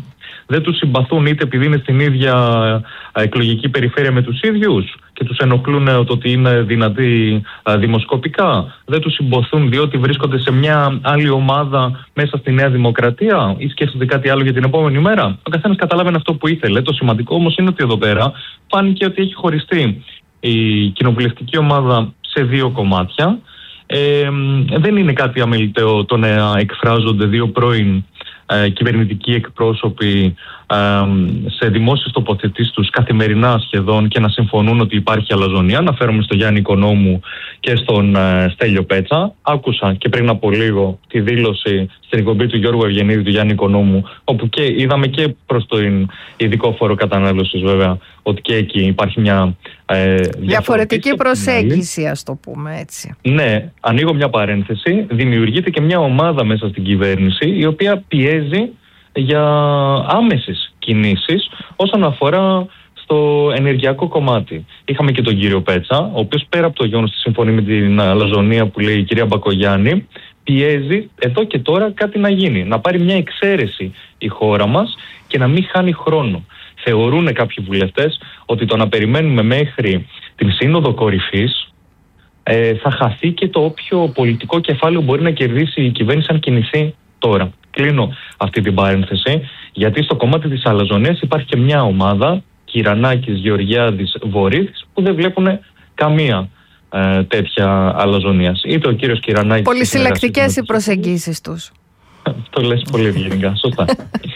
δεν τους συμπαθούν είτε επειδή είναι στην ίδια εκλογική περιφέρεια με τους ίδιους και τους ενοχλούν το ότι είναι δυνατοί δημοσκοπικά. Δεν τους συμπαθούν διότι βρίσκονται σε μια άλλη ομάδα μέσα στη Νέα Δημοκρατία ή σκέφτονται κάτι άλλο για την επόμενη μέρα. Ο καθένας καταλάβαινε αυτό που ήθελε. Το σημαντικό όμως είναι ότι εδώ πέρα φάνηκε ότι έχει χωριστεί η κοινοβουλευτική ομάδα σε δύο κομμάτια. Ε, δεν είναι κάτι αμεληταίο το να εκφράζονται δύο πρώην ε, κυβερνητικοί εκπρόσωποι ε, σε δημόσιες τοποθετήσεις τους καθημερινά σχεδόν και να συμφωνούν ότι υπάρχει αλαζονία. Αναφέρομαι στο Γιάννη Οικονόμου και στον ε, Στέλιο Πέτσα. Άκουσα και πριν από λίγο τη δήλωση στην εκπομπή του Γιώργου Ευγενίδη του Γιάννη Οικονόμου, όπου και είδαμε και προς το ειδικό φόρο κατανάλωσης βέβαια ότι και εκεί υπάρχει μια ε, διαφορετική προσέγγιση, ας το πούμε έτσι. Ναι, ανοίγω μια παρένθεση. Δημιουργείται και μια ομάδα μέσα στην κυβέρνηση η οποία πιέζει για άμεσες κινήσεις όσον αφορά στο ενεργειακό κομμάτι. Είχαμε και τον κύριο Πέτσα, ο οποίος πέρα από το γεγονός ότι συμφωνεί με την αλαζονία που λέει η κυρία Μπακογιάννη, πιέζει εδώ και τώρα κάτι να γίνει, να πάρει μια εξαίρεση η χώρα μας και να μην χάνει χρόνο. Θεωρούν κάποιοι βουλευτές ότι το να περιμένουμε μέχρι την Σύνοδο Κορυφής ε, θα χαθεί και το όποιο πολιτικό κεφάλαιο μπορεί να κερδίσει η κυβέρνηση αν κινηθεί τώρα. Κλείνω αυτή την παρένθεση, γιατί στο κομμάτι της αλαζονίας υπάρχει και μια ομάδα, Κυρανάκης, Γεωργιάδης, Βορύδης, που δεν βλέπουν καμία ε, τέτοια αλαζονίας. Είτε ο κύριος Κυρανάκης... Πολυσυλλεκτικές οι προσεγγίσεις τους. Το λες πολύ ευγενικά, σωστά.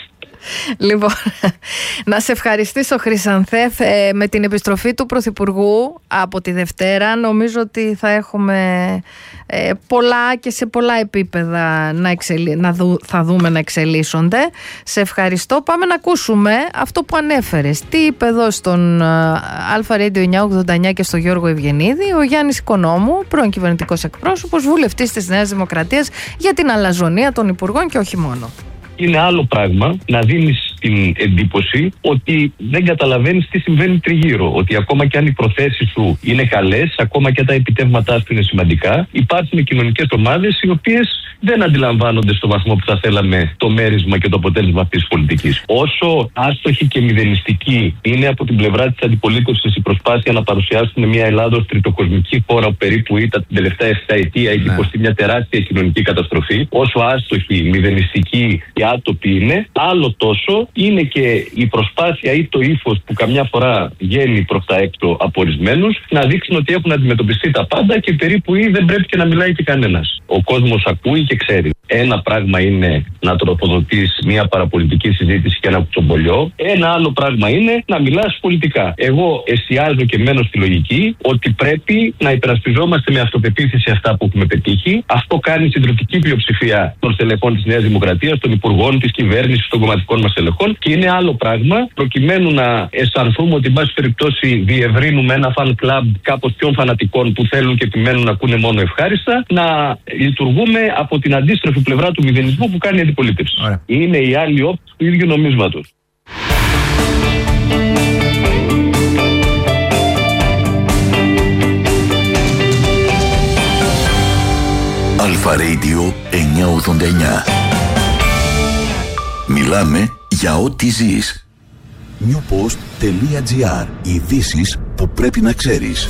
Λοιπόν, να σε ευχαριστήσω Χρυσανθέ. Ε, με την επιστροφή του Πρωθυπουργού από τη Δευτέρα νομίζω ότι θα έχουμε ε, πολλά και σε πολλά επίπεδα να, εξελι... να δου... θα δούμε να εξελίσσονται. Σε ευχαριστώ. Πάμε να ακούσουμε αυτό που ανέφερες. Τι είπε εδώ στον Αλφα Radio εννιακόσια ογδόντα εννιά και στο Γιώργο Ευγενίδη ο Γιάννης Οικονόμου, πρώην κυβερνητικός εκπρόσωπος, βουλευτής της Νέας Δημοκρατίας, για την αλαζονία των υπουργών και όχι μόνο. Είναι άλλο πράγμα να δίνεις την εντύπωση ότι δεν καταλαβαίνεις τι συμβαίνει τριγύρω. Ότι ακόμα και αν οι προθέσεις σου είναι καλές, ακόμα και τα επιτεύγματά σου είναι σημαντικά, υπάρχουν κοινωνικές ομάδες οι οποίες δεν αντιλαμβάνονται στο βαθμό που θα θέλαμε το μέρισμα και το αποτέλεσμα αυτής της πολιτικής. Όσο άστοχη και μηδενιστική είναι από την πλευρά της αντιπολίτευσης η προσπάθεια να παρουσιάσουν μια Ελλάδα ως τριτοκοσμική χώρα που περίπου ήταν την τελευταία εφταετία, έχει υποστεί μια τεράστια κοινωνική καταστροφή, όσο άστοχη, μηδενιστική και άτοπη είναι, άλλο τόσο είναι και η προσπάθεια ή το ύφος που καμιά φορά βγαίνει προς τα έξω από ορισμένους να δείξουν ότι έχουν αντιμετωπιστεί τα πάντα και περίπου ή δεν πρέπει και να μιλάει και κανένας. Ο κόσμος ακούει και ξέρει. Ένα πράγμα είναι να τροφοδοτείς μια παραπολιτική συζήτηση και ένα κουτσομπολιό. Ένα άλλο πράγμα είναι να μιλάς πολιτικά. Εγώ εστιάζω και μένω στη λογική ότι πρέπει να υπερασπιζόμαστε με αυτοπεποίθηση αυτά που έχουμε πετύχει. Αυτό κάνει η συντριπτική πλειοψηφία των στελεχών της Νέας Δημοκρατίας, των υπουργών, της κυβέρνησης, των κομματικών μας στελεχών. Και είναι άλλο πράγμα, προκειμένου να αισθανθούμε ότι, εν πάση περιπτώσει, διευρύνουμε ένα fan club κάπως πιο φανατικών που θέλουν και επιμένουν να ακούνε μόνο ευχάριστα, να λειτουργούμε από την αντίστροφη πλευρά του μηδενισμού που κάνει η αντιπολίτευση. Ωραία. Είναι η άλλη όψη του ίδιου νομίσματος. Αλφα Radio εννιακόσια ογδόντα εννιά. Μιλάμε για ό,τι ζεις. newpost.gr. Ειδήσεις που πρέπει να ξέρεις.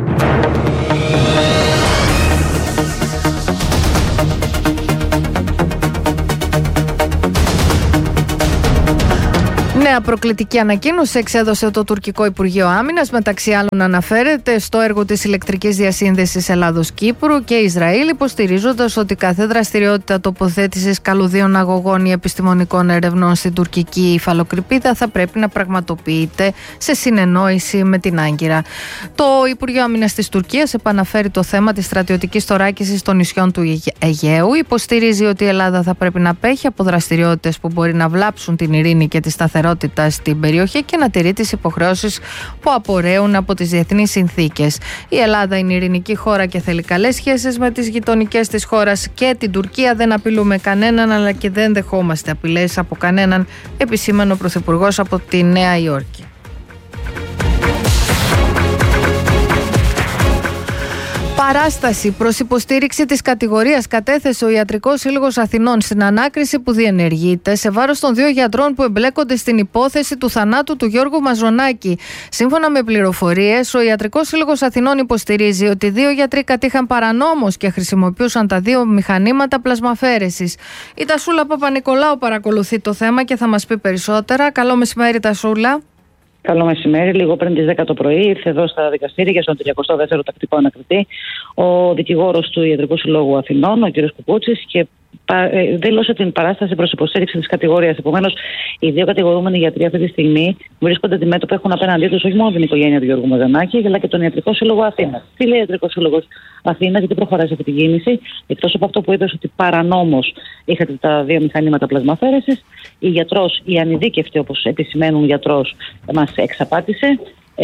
Νέα προκλητική ανακοίνωση εξέδωσε το τουρκικό Υπουργείο Άμυνας. Μεταξύ άλλων αναφέρεται στο έργο της ηλεκτρικής διασύνδεσης Ελλάδος-Κύπρου και Ισραήλ, υποστηρίζοντας ότι κάθε δραστηριότητα τοποθέτησης καλωδίων αγωγών ή επιστημονικών ερευνών στην τουρκική υφαλοκρηπίδα θα πρέπει να πραγματοποιείται σε συνεννόηση με την Άγκυρα. Το Υπουργείο Άμυνας της Τουρκίας επαναφέρει το θέμα της στρατιωτικής θωράκισης των νησιών του Αιγαίου. Υποστηρίζει ότι η Ελλάδα θα πρέπει να απέχει από δραστηριότητες που μπορεί να βλάψουν την ειρήνη και τη σταθερότητα στην περιοχή και να τηρεί τις υποχρεώσεις που απορρέουν από τις διεθνείς συνθήκες. Η Ελλάδα είναι ειρηνική χώρα και θέλει καλές σχέσεις με τις γειτονικές της χώρας και την Τουρκία. Δεν απειλούμε κανέναν, αλλά και δεν δεχόμαστε απειλές από κανέναν, επισήμανε ο Πρωθυπουργός από τη Νέα Υόρκη. Παράσταση προς υποστήριξη της κατηγορίας κατέθεσε ο Ιατρικός Σύλλογος Αθηνών στην ανάκριση που διενεργείται σε βάρος των δύο γιατρών που εμπλέκονται στην υπόθεση του θανάτου του Γιώργου Μαζονάκη. Σύμφωνα με πληροφορίες, ο Ιατρικός Σύλλογος Αθηνών υποστηρίζει ότι δύο γιατροί κατήχαν παρανόμως και χρησιμοποιούσαν τα δύο μηχανήματα πλασμαφέρεσης. Η Τασούλα Παπα-Νικολάου παρακολουθεί το θέμα και θα μας πει περισσότερα. Καλό μεσημέρι, Τασούλα. Καλό μεσημέρι. Λίγο πριν τις δέκα το πρωί ήρθε εδώ στα δικαστήρια για στον τριακοστό δεύτερο τακτικό ανακριτή ο δικηγόρος του Ιατρικού Συλλόγου Αθηνών, ο κ. Κουκούτσης, και δήλωσε την παράσταση προς υποστήριξη της κατηγορίας. Επομένως, οι δύο κατηγορούμενοι γιατροί αυτή τη στιγμή βρίσκονται αντιμέτωποι, έχουν απέναντί τους όχι μόνο την οικογένεια του Γιώργου Μαζονάκη, αλλά και τον Ιατρικό Σύλλογο Αθήνα. Τι λέει ο Ιατρικός Σύλλογος Αθήνα, γιατί προχωράει σε αυτή την κίνηση, εκτός από αυτό που είπε ότι παρανόμως είχατε τα δύο μηχανήματα πλασμαφέρεσης, η γιατρός, η ανειδίκευτη όπως επισημαίνουν γιατρός, μας εξαπάτησε.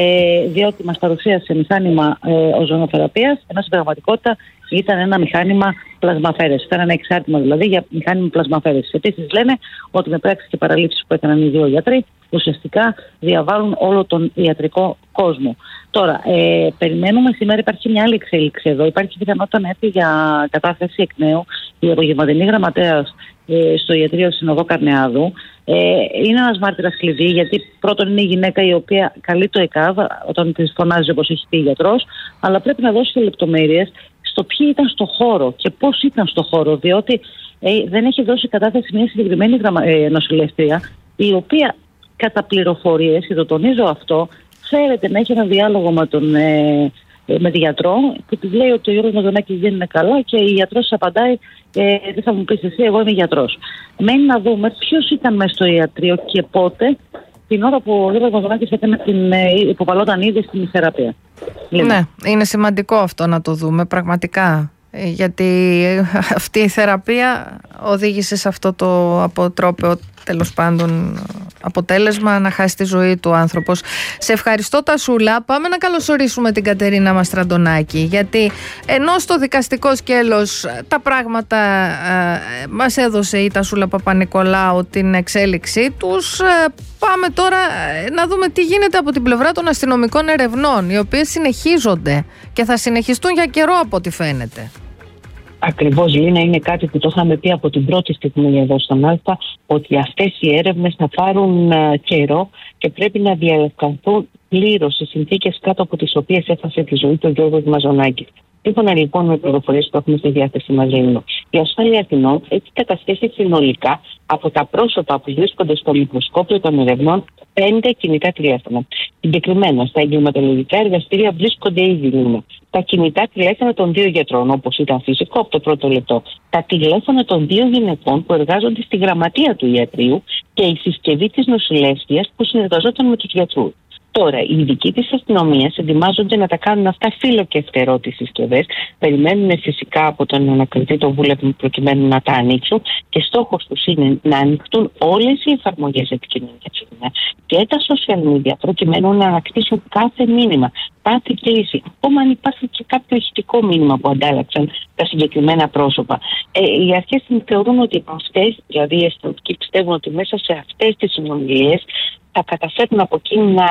Ε, διότι μας παρουσίασε μηχάνημα ε, οζονοθεραπείας, ενώ στην πραγματικότητα ήταν ένα μηχάνημα πλασμαφέρεσης. Ήταν ένα εξάρτημα δηλαδή για μηχάνημα πλασμαφέρεσης. Επίσης λένε ότι με πράξεις και παραλήψεις που έκαναν οι δύο γιατροί ουσιαστικά διαβάλλουν όλο τον ιατρικό κόσμο. Τώρα, ε, περιμένουμε σήμερα, υπάρχει μια άλλη εξέλιξη εδώ. Υπάρχει πιθανότητα να έρθει για κατάθεση εκ νέου η απογευματινή γραμματέας ε, στο Ιατρείο Συνοδό Καρνεάδου. Ε, είναι ένας μάρτυρας κλειδί, γιατί πρώτον είναι η γυναίκα η οποία καλεί το ΕΚΑΒ όταν της φωνάζει όπως έχει πει η γιατρός, αλλά πρέπει να δώσει λεπτομέρειες στο ποιοι ήταν στο χώρο και πώς ήταν στο χώρο, διότι ε, δεν έχει δώσει κατάθεση μια συγκεκριμένη γραμμα, ε, νοσηλεύτρια, η οποία κατά πληροφορίες, και το τονίζω αυτό, ξέρετε να έχει ένα διάλογο με τον ε, με τη γιατρό που της λέει ότι ο Γιώργος Μαζονάκης δεν είναι καλά και η γιατρός της απαντάει ε, τι θα μου πεις εσύ, εγώ είμαι γιατρός. Μένει να δούμε ποιος ήταν μέσα στο ιατρείο και πότε, την ώρα που ο Γιώργος Μαζονάκης έκανε την, ε, υποβαλόταν ήδη στην θεραπεία. Ναι, είναι σημαντικό αυτό να το δούμε πραγματικά, γιατί αυτή η θεραπεία οδήγησε σε αυτό το αποτρόπαιο τέλος πάντων αποτέλεσμα να χάσει τη ζωή του άνθρωπος. Σε ευχαριστώ, Τασούλα. Πάμε να καλωσορίσουμε την Κατερίνα Μαστραντονάκη, γιατί ενώ στο δικαστικό σκέλος τα πράγματα ε, μας έδωσε η Τασούλα Παπα-Νικολάου την εξέλιξή τους, ε, πάμε τώρα να δούμε τι γίνεται από την πλευρά των αστυνομικών ερευνών, οι οποίες συνεχίζονται και θα συνεχιστούν για καιρό από ό,τι φαίνεται. Ακριβώς, Λίνα, είναι κάτι που το είχαμε πει από την πρώτη στιγμή εδώ στον Άλφα, ότι αυτές οι έρευνες θα πάρουν uh, καιρό και πρέπει να διαλευκανθούν πλήρως οι συνθήκες κάτω από τις οποίες έφασε τη ζωή του Γιώργου Μαζονάκη. Σύμφωνα λοιπόν με πληροφορίες που έχουμε στη διάθεση μας, Λίνα, η ασφάλεια Αθηνών έχει κατασχέσει συνολικά από τα πρόσωπα που βρίσκονται στο μικροσκόπιο των ερευνών πέντε κινητά τηλέφωνα. Συγκεκριμένα, στα εγκληματολογικά εργαστήρια βρίσκονται ήδη, Λίνα, τα κινητά τηλέφωνα των δύο γιατρών, όπως ήταν φυσικό από το πρώτο λεπτό, τα τηλέφωνα των δύο γυναικών που εργάζονται στη γραμματεία του ιατρείου και η συσκευή της νοσηλεύτριας που συνεργαζόταν με τους γιατρούς. Τώρα, οι ειδικοί της αστυνομίας ετοιμάζονται να τα κάνουν αυτά φύλλο και φτερό τις συσκευές. Περιμένουν φυσικά από τον ανακριτή το βούλευμα προκειμένου να τα ανοίξουν και στόχος τους είναι να ανοιχτούν όλες οι εφαρμογές επικοινωνίας και τα social media προκειμένου να ανακτήσουν κάθε μήνυμα, κάθε κλίση, ακόμα αν υπάρχει και κάποιο ηχητικό μήνυμα που αντάλλαξαν τα συγκεκριμένα πρόσωπα. Ε, οι αρχές θεωρούν ότι αυτές, δηλαδή οι αστυνομικοί πιστεύουν ότι μέσα σε αυτές τις συνομιλίες θα καταφέρουν από εκεί να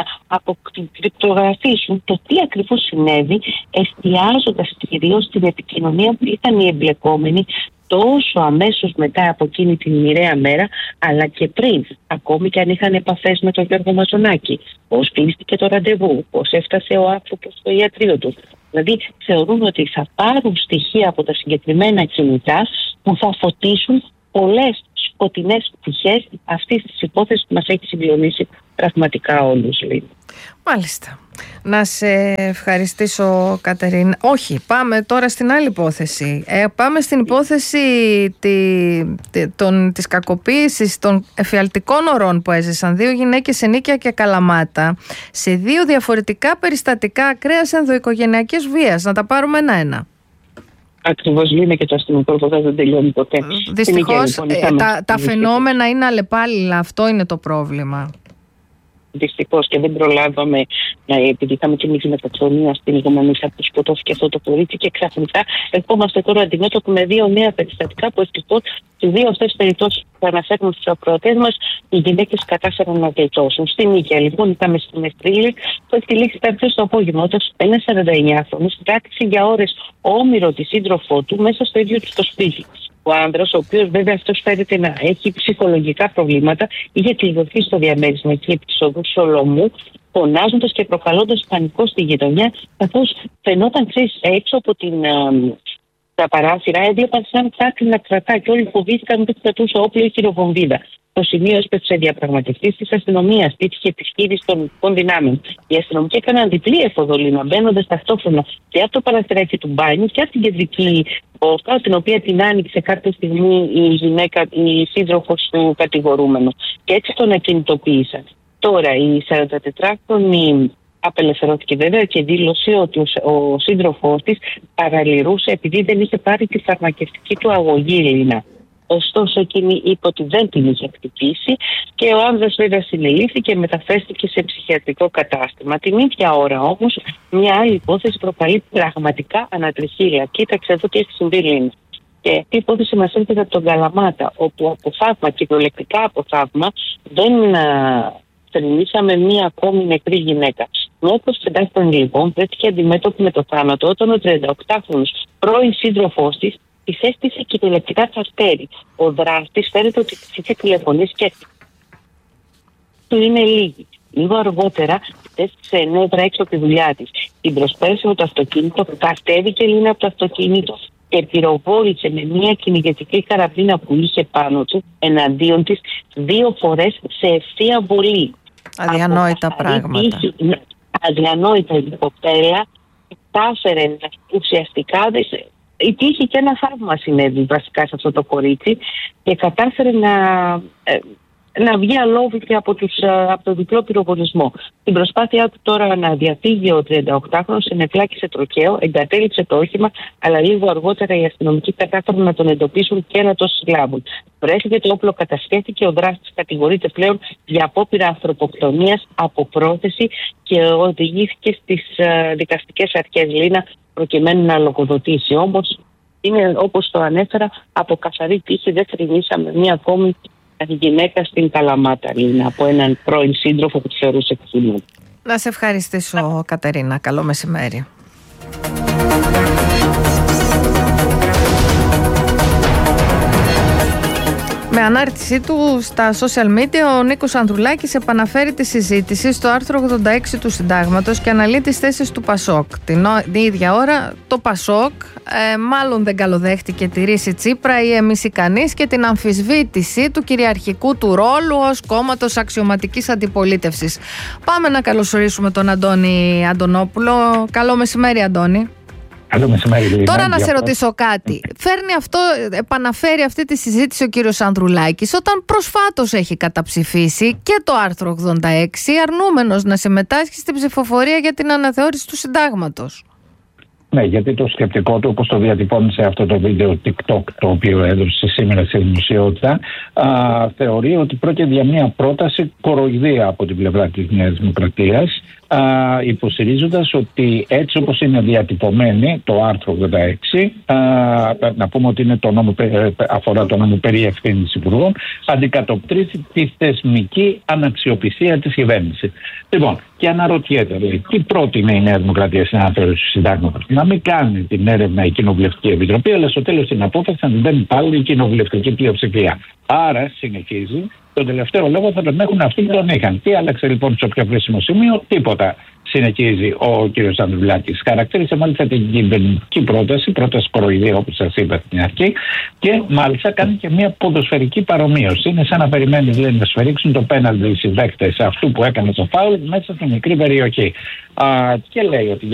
αποκρυπτογραφήσουν το τι ακριβώς συνέβη, εστιάζοντας κυρίως στην επικοινωνία που ήταν οι εμπλεκόμενοι τόσο αμέσως μετά από εκείνη την μοιραία μέρα, αλλά και πριν, ακόμη και αν είχαν επαφές με τον Γιώργο Μαζονάκη. Πώς κλείστηκε το ραντεβού, πώς έφτασε ο άνθρωπος στο ιατρείο του. Δηλαδή, θεωρούν ότι θα πάρουν στοιχεία από τα συγκεκριμένα κινητά που θα φωτίσουν πολλές σκοτεινές πτυχές αυτής της υπόθεσης που μας έχει συγκλονίσει πραγματικά όλους. Μάλιστα. Να σε ευχαριστήσω, Κατερίνα. Όχι, πάμε τώρα στην άλλη υπόθεση. Ε, πάμε στην υπόθεση τη, τη, των, της κακοποίησης των εφιαλτικών ορών που έζησαν δύο γυναίκες σε Νίκαια και Καλαμάτα σε δύο διαφορετικά περιστατικά ακραίας ενδοοικογενειακής βίας. Να τα πάρουμε ένα-ένα. Ακριβώς, Λίνα, και το αστυνομικό ρεπορτάζ δεν τελειώνει ποτέ. Δυστυχώς, λοιπόν, ε, τα, τα φαινόμενα είναι αλλεπάλληλα. Αυτό είναι το πρόβλημα. Δυστυχώς, και δεν προλάβαμε, επειδή είχαμε και εμείς μεταξωνία στην Ιγομανίσα που σκοτώθηκε αυτό το κορίτσι, και ξαφνικά ερχόμαστε τώρα αντιμέτωποι με δύο νέα περιστατικά που ευτυχώς στις δύο αυτές περιπτώσεις που αναφέρουμε στους ακροατές μας, οι γυναίκες κατάφεραν να γλιτώσουν. Στην Νίκαια, λοιπόν, είχαμε στην Εστρίλη που έχει λήξει τα στο απόγευμα, όταν ένας σαράντα εννιά χρονος κράτησε για ώρες όμηρο τη σύντροφό του μέσα στο ίδιο του το σπίτι. Ο άνδρας, ο οποίος βέβαια αυτός φαίνεται να έχει ψυχολογικά προβλήματα, είχε κλειδωθεί στο διαμέρισμα εκεί επί της οδού Σολομού, φωνάζοντας και προκαλώντας πανικό στη γειτονιά, καθώς φαινόταν, ξέρεις, έξω από την, α, τα παράθυρα, έβλεπαν σαν δάκρυ να κρατά και όλοι φοβήθηκαν ότι κρατούσε όπλο ή χειροβομβίδα. Το σημείο έσπευσε διαπραγματευτής της αστυνομίας, τύχηκε επιχείρηση των ειδικών δυνάμεων. Οι αστυνομικοί έκαναν διπλή εφοδολίνα, μπαίνοντας ταυτόχρονα και από το παραθυράκι του μπάνιου και από την κεντρική πόρτα, την οποία την άνοιξε κάποια στιγμή η γυναίκα, η σύντροφος του κατηγορούμενου. Και έτσι τον ακινητοποίησαν. Τώρα η σαραντατετράχρονη απελευθερώθηκε βέβαια και δήλωσε ότι ο σύντροφός της παραλυρούσε επειδή δεν είχε πάρει τη φαρμακευτική του αγωγή, Λίνα. Ωστόσο, εκείνη είπε ότι δεν την είχε χτυπήσει και ο άνδρας βέβαια συνελήφθηκε και μεταφέρθηκε σε ψυχιατρικό κατάστημα. Την ίδια ώρα όμως, μια άλλη υπόθεση προκαλεί πραγματικά ανατριχίλια. Κοίταξε εδώ τι έχει συμβεί, Λίνα. Και αυτή η υπόθεση μας έρχεται από τον Καλαμάτα, όπου από θαύμα, κυριολεκτικά από θαύμα, δεν θρηνήσαμε μία ακόμη νεκρή γυναίκα. Μια εικοσιπεντάχρονη λοιπόν βρέθηκε αντιμέτωπη με το θάνατο όταν ο τριανταοκτάχρονος πρώην σύντροφός της της έστησε κυριολεκτικά το αστέρι. Ο δράστης φαίνεται ότι της είχε τηλεφωνήσει και του είναι λίγη. Λίγο αργότερα έστησε νεύρα έξω από τη δουλειά της. Την προσπέρασε με το αυτοκίνητο, κατέβηκε Λίνα από το αυτοκίνητο και πυροβόλησε με μια κυνηγετική καραμπίνα που είχε πάνω του εναντίον της δύο φορές σε ευθεία βολή. Αδιανόητα πράγματα. Τύχη, αδιανόητα η κοπέλα κατάφερε ουσιαστικά. Η τύχη και ένα θαύμα συνέβη βασικά σε αυτό το κορίτσι και κατάφερε να, ε, να βγει αλόβητη από, τους, από το διπλό πυροβολισμό. Στην προσπάθειά του τώρα να διαφύγει ο τριανταοκτάχρονος ενεπλάκησε τροχαίο, εγκατέλειψε το όχημα, αλλά λίγο αργότερα οι αστυνομικοί κατάφεραν να τον εντοπίσουν και να τον συλλάβουν. Βρέθηκε το όπλο, κατασχέθηκε, ο δράστης κατηγορείται πλέον για απόπειρα ανθρωποκτονίας από πρόθεση και οδηγήθηκε στις uh, δικαστικές αρχές, Λίνα, προκειμένου να λογοδοτήσει. Όμως, είναι όπως το ανέφερα, από καθαρή τύχη δεν θρηνήσαμε μία ακόμη γυναίκα στην Καλαμάτα, Λίνα, από έναν πρώην σύντροφο που τη θεωρούσε ξύλο. Να σε ευχαριστήσω, Κατερίνα. Καλό μεσημέρι. Με ανάρτησή του στα social media, ο Νίκος Ανδρουλάκης επαναφέρει τη συζήτηση στο άρθρο ογδόντα έξι του Συντάγματος και αναλύει τις θέσεις του Πασόκ. Την, την ίδια ώρα, το Πασόκ ε, μάλλον δεν καλοδέχτηκε τη ρίση Τσίπρα ή εμείς ή κανείς και την αμφισβήτηση του κυριαρχικού του ρόλου ως κόμματος αξιωματικής αντιπολίτευσης. Πάμε να καλωσορίσουμε τον Αντώνη Αντωνόπουλο. Καλό μεσημέρι, Αντώνη. Καλό μεσημέρι. Τώρα να σε ρωτήσω κάτι. Φέρνει αυτό, επαναφέρει αυτή τη συζήτηση ο κύριος Ανδρουλάκης όταν προσφάτως έχει καταψηφίσει και το άρθρο ογδόντα έξι, αρνούμενος να συμμετάσχει στην ψηφοφορία για την αναθεώρηση του συντάγματος. Ναι, γιατί το σκεπτικό του, όπως το διατυπώνει σε αυτό το βίντεο TikTok το οποίο έδωσε σήμερα στη δημοσιότητα, α, θεωρεί ότι πρόκειται για μια πρόταση κοροϊδία από την πλευρά της Νέας Δημοκρατίας, α, υποστηρίζοντας ότι έτσι όπως είναι διατυπωμένη το άρθρο ογδόντα έξι, α, να πούμε ότι είναι το νόμο, αφορά το νόμο περί ευθύνης υπουργών, αντικατοπτρίζει τη θεσμική αναξιοπιστία της κυβέρνησης. Λοιπόν, και αναρωτιέται, λέει, τι πρότεινε η Νέα Δημοκρατία στην αναθεώρηση του συντάγματος? Να μην κάνει την έρευνα η Κοινοβουλευτική Επιτροπή, αλλά στο τέλος την απόφαση θα την παίρνει πάλι η κοινοβουλευτική πλειοψηφία. Άρα, συνεχίζει, τον τελευταίο λόγο θα τον έχουν αυτοί που τον είχαν. Τι άλλαξε λοιπόν στο πιο κρίσιμο σημείο? Τίποτα. Συνεχίζει ο κ. Ανδρουλάκης. Χαρακτήρισε μάλιστα την κυβερνητική πρόταση, πρόταση κοροϊδία όπως σας είπα στην αρχή, και μάλιστα κάνει και μια ποδοσφαιρική παρομοίωση. Είναι σαν να περιμένει, λέει, να σφυρίξουν το πέναλτι οι συμπαίκτες αυτού που έκανε το φάουλ μέσα στη μικρή περιοχή. Α, και λέει ότι